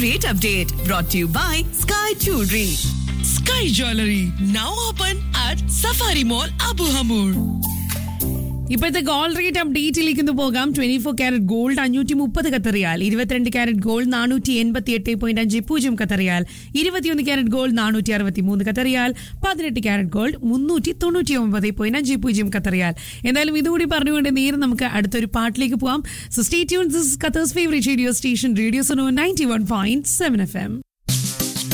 rate update brought to you by Sky Jewelry. Sky Jewelry now open at Safari Mall, Abu Hamur. ഇപ്പോഴത്തെ gold rate അപ്ഡേറ്റിലേക്ക് പോകാം. 24 carrot gold 530 ഖത്തറിയാൽ, 22 carrot gold 488.50 ഖത്തറിയാൽ, 21 carrot gold 463 ഖത്തറിയാൽ, 18 carrot gold 399.50 ഖത്തറിയാൽ. എന്തായാലും ഇതുകൂടി പറഞ്ഞുകൊണ്ട് നേരെ നമുക്ക് അടുത്തൊരു പാട്ടിലേക്ക് പോകാം. So stay tuned. This is Qatar's favourite radio station radio Suno 91.7 FM.